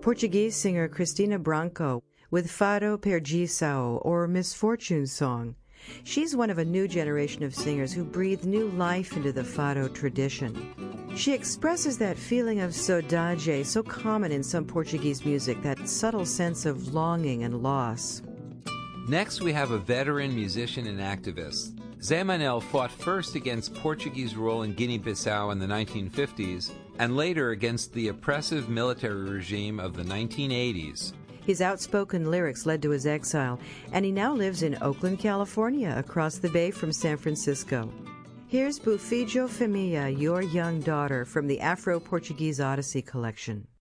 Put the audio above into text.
Portuguese singer Cristina Branco with Fado Perdição, or Misfortune Song. She's one of a new generation of singers who breathe new life into the Fado tradition. She expresses that feeling of saudade so common in some Portuguese music, that subtle sense of longing and loss. Next, we have a veteran musician and activist. Zé Manel fought first against Portuguese rule in Guinea-Bissau in the 1950s, and later against the oppressive military regime of the 1980s. His outspoken lyrics led to his exile, and he now lives in Oakland, California, across the bay from San Francisco. Here's Bufijo Família, Your Young Daughter, from the Afro-Portuguese Odyssey collection.